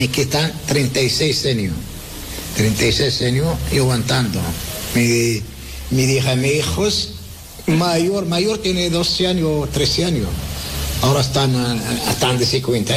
que están 36 años. 36 años y aguantando. Mi hija, mis hijos, mayor tiene 12 años, 13 años. Ahora están de 50